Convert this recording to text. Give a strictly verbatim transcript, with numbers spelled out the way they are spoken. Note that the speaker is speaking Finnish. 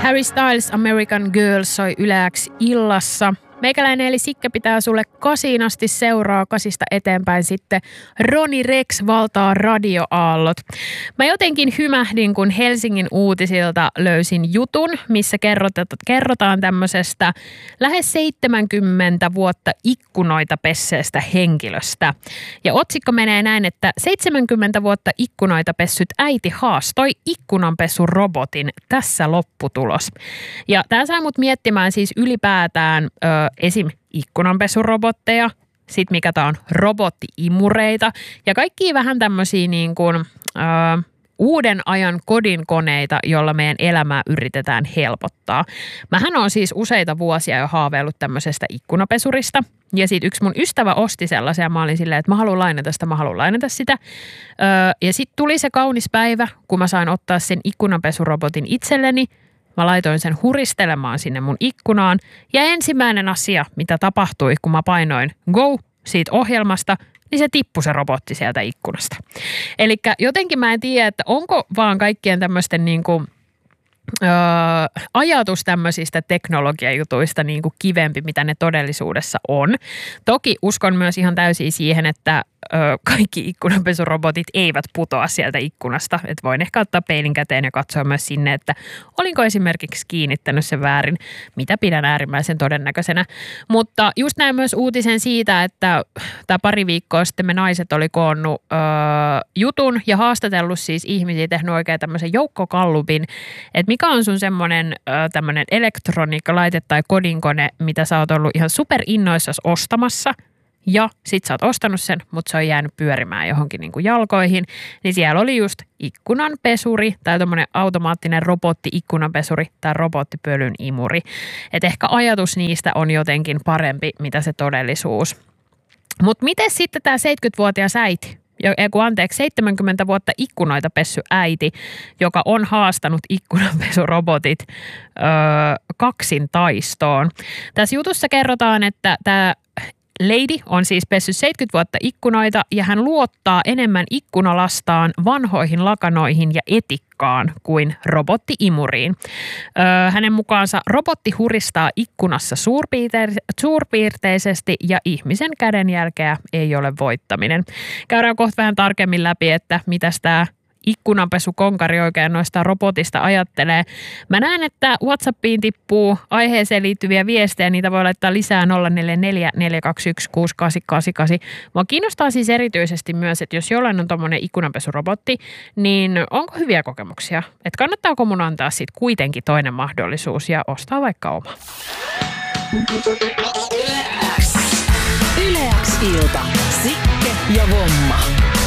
Harry Styles American Girl soi Yle X illassa. Meikäläinen eli Sikke pitää sulle kasiin asti seuraa, kasista eteenpäin sitten Ronnie Rex valtaa radioaallot. Mä jotenkin hymähdin, kun Helsingin uutisilta löysin jutun, missä kerrotaan tämmöisestä lähes seitsemänkymmentä vuotta ikkunoita pesseestä henkilöstä. Ja otsikko menee näin, että seitsemänkymmentä vuotta ikkunoita pessyt äiti haastoi ikkunanpesurobotin. Tässä lopputulos. Ja tää sai mut miettimään siis ylipäätään ö, esim. Ikkunanpesurobotteja, sit mikä tää on robotti-imureita ja kaikkia vähän tämmösiä niin kuin ö, uuden ajan kodinkoneita, jolla meidän elämää yritetään helpottaa. Mähän on siis useita vuosia jo haaveillut tämmöisestä ikkunapesurista. Ja sit yksi mun ystävä osti sellaisia ja mä olin silleen, että mä haluan lainata sitä, mä haluan lainata sitä. Öö, ja sit tuli se kaunis päivä, kun mä sain ottaa sen ikkunanpesurobotin itselleni. Mä laitoin sen huristelemaan sinne mun ikkunaan. Ja ensimmäinen asia, mitä tapahtui, kun mä painoin go siitä ohjelmasta, niin se tippui se robotti sieltä ikkunasta. Elikkä jotenkin mä en tiedä, että onko vaan kaikkien tämmöisten niinku Öö, ajatus tämmöisistä teknologiajutuista niin kuin kivempi, mitä ne todellisuudessa on. Toki uskon myös ihan täysin siihen, että öö, kaikki ikkunanpesurobotit eivät putoa sieltä ikkunasta. Et voin ehkä ottaa peilin käteen ja katsoa myös sinne, että olinko esimerkiksi kiinnittänyt sen väärin, mitä pidän äärimmäisen todennäköisenä. Mutta just näin myös uutisen siitä, että tämä pari viikkoa sitten me naiset oli koonnut öö, jutun ja haastatellut siis ihmisiä, tehnyt oikein tämmöisen joukkokallupin, että mikä on sun semmoinen tämmöinen elektroniikkalaite tai kodinkone, mitä sä oot ollut ihan super innoissasi ostamassa ja sit sä oot ostanut sen, mutta se on jäänyt pyörimään johonkin niin kuin jalkoihin, niin siellä oli just ikkunanpesuri tai tommoinen automaattinen robotti-ikkunanpesuri tai robottipölyn imuri. Et ehkä ajatus niistä on jotenkin parempi, mitä se todellisuus. Mutta miten sitten tämä seitsemänkymmentävuotias äiti? Ei kun anteeksi, seitsemänkymmentä vuotta ikkunoita pessy äiti, joka on haastanut ikkunanpesurobotit öö, kaksin taistoon. Tässä jutussa kerrotaan, että tämä lady on siis pessyt seitsemänkymmentä vuotta ikkunoita ja hän luottaa enemmän ikkunalastaan vanhoihin lakanoihin ja etikkaan kuin robotti-imuriin. Öö, hänen mukaansa robotti huristaa ikkunassa suurpiirte- suurpiirteisesti ja ihmisen kädenjälkeä ei ole voittaminen. Käydään kohta vähän tarkemmin läpi, että mitäs tämä ikkunanpesukonkari oikein noista robotista ajattelee. Mä näen, että WhatsAppiin tippuu aiheeseen liittyviä viestejä. Niitä voi laittaa lisää nolla neljä neljä neljä kaksi yksi kuusi kahdeksan kahdeksan kahdeksan. Mua kiinnostaa siis erityisesti myös, että jos jollain on tommonen ikkunanpesurobotti, niin onko hyviä kokemuksia? Että kannattaako mun antaa sit kuitenkin toinen mahdollisuus ja ostaa vaikka oma? Yle X ilta. Sikke ja Vomma.